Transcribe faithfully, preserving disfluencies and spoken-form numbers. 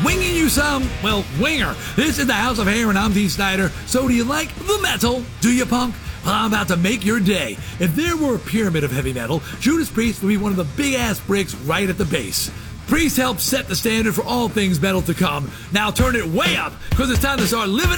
winging you some, well, winger. This is the House of Hair and I'm Dee Snider. So do you like the metal? Do you, punk? Well, I'm about to make your day. If there were a pyramid of heavy metal, Judas Priest would be one of the big-ass bricks right at the base. Priest helped set the standard for all things metal to come. Now turn it way up, because it's time to start living